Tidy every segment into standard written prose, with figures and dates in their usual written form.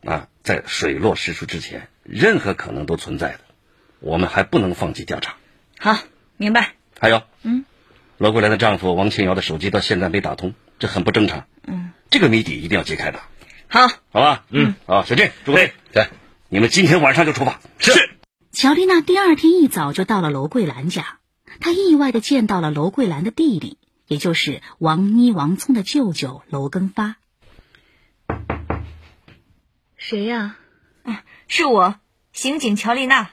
在水落石出之前，任何可能都存在的，我们还不能放弃调查。 好，明白。 还有，罗桂兰的丈夫王庆瑶的手机到现在没打通，这很不正常。这个谜底一定要揭开的。 好， 好吧。好，小静，诸位，对，你们今天晚上就出发。是。 乔丽娜第二天一早就到了娄桂兰家，她意外地见到了娄桂兰的弟弟，也就是王妮王聪的舅舅娄根发。 谁呀？是我，刑警乔丽娜。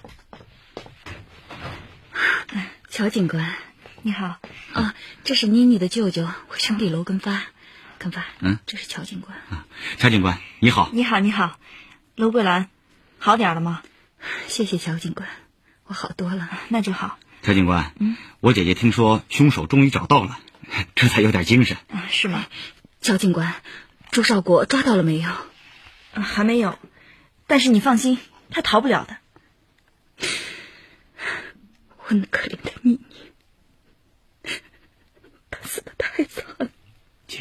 乔警官， 你好。 这是妮妮的舅舅，我兄弟娄根发。根发，这是乔警官。 乔警官，你好。 你好，你好。娄桂兰，好点了吗？ 谢谢乔警官，我好多了。 那就好。 乔警官，我姐姐听说凶手终于找到了，这才有点精神。 是吗？ 乔警官，朱少国抓到了没有？ 还没有，但是你放心，他逃不了的。 我那可怜的妮妮，她死得太惨了。 姐，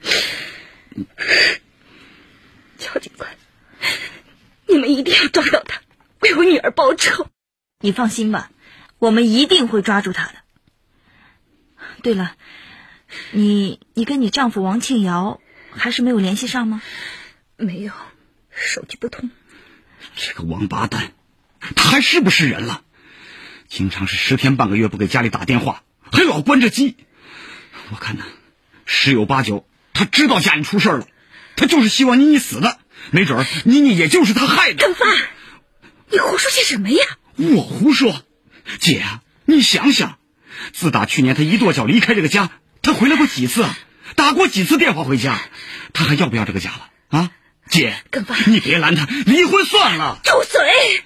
乔警官，你们一定要抓到他，为我女儿报仇。 你放心吧，我们一定会抓住他的。对了，你跟你丈夫王庆瑶还是没有联系上吗？ 没有，手机不通。 这个王八蛋，他还是不是人了？经常是10天半个月不给家里打电话，还老关着机。我看呢，十有八九他知道家里出事了，他就是希望妮妮死的，没准妮妮也就是他害的。 根发，你胡说些什么呀？ 我胡说？姐啊，你想想，自打去年他一跺脚离开这个家，他回来过几次啊？打过几次电话回家？他还要不要这个家了啊？姐， 根发， 你别拦他，离婚算了。 住嘴！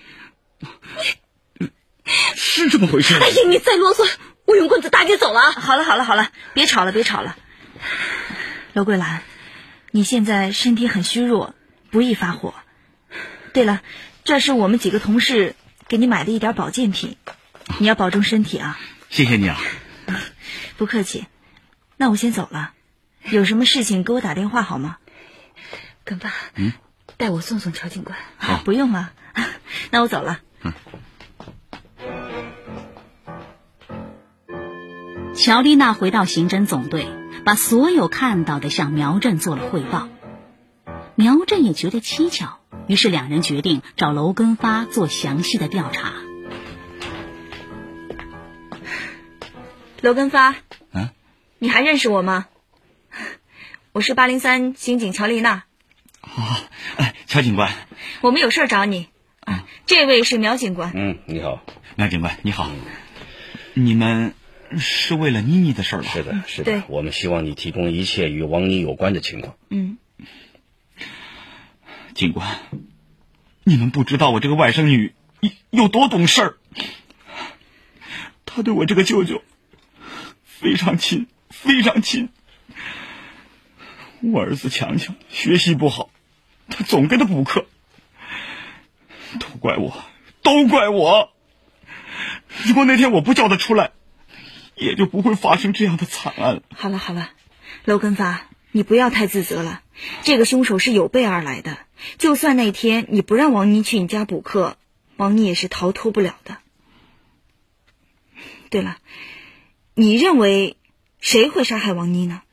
是这么回事？ 哎呀，你再啰嗦，我用棍子打你走了。 好了，别吵了。娄桂兰，你现在身体很虚弱，不宜发火。对了，这是我们几个同事给你买的一点保健品，你要保重身体啊。 谢谢你啊。 不客气。那我先走了，有什么事情给我打电话好吗？ 根发，带我送送乔警官。 好， 不用了，那我走了。 乔丽娜回到刑侦总队，把所有看到的向苗振做了汇报。苗振也觉得蹊跷，于是两人决定找娄根发做详细的调查。 娄根发，你还认识我吗？我是803刑警乔丽娜。 乔警官， 我们有事找你。这位是苗警官。 你好。 苗警官你好。你们是为了妮妮的事儿吧？ 是的， 对， 我们希望你提供一切与王妮有关的情况。 警官，你们不知道我这个外甥女有多懂事儿。她对我这个舅舅非常亲，非常亲。我儿子强强学习不好，他总给他补课，都怪我。如果那天我不叫他出来，也就不会发生这样的惨案。 好了，娄根发，你不要太自责了。这个凶手是有备而来的，就算那天你不让王妮去你家补课，王妮也是逃脱不了的。对了，你认为谁会杀害王妮呢？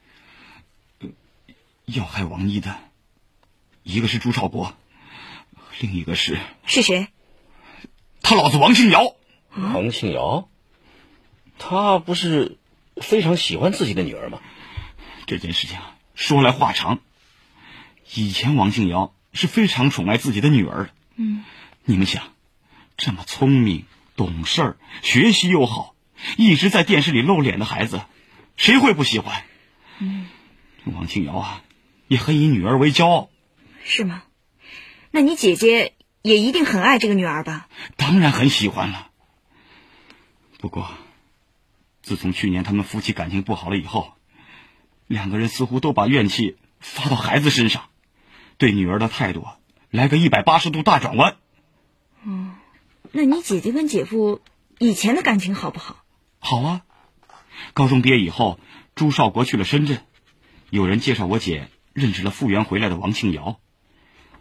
要害王妮的，一个是朱少国，另一个是谁？ 他老子王庆瑶。 王庆瑶？他不是非常喜欢自己的女儿吗？ 这件事情说来话长。以前王庆瑶是非常宠爱自己的女儿的。你们想，这么聪明懂事儿，学习又好，一直在电视里露脸的孩子，谁会不喜欢？王庆瑶啊，也很以女儿为骄傲。 是吗？那你姐姐也一定很爱这个女儿吧？ 当然很喜欢了。不过自从去年他们夫妻感情不好了以后，两个人似乎都把怨气发到孩子身上，对女儿的态度来个180度大转弯。 那你姐姐跟姐夫以前的感情好不好？ 好啊。高中毕业以后，朱少国去了深圳，有人介绍我姐认识了复员回来的王庆瑶。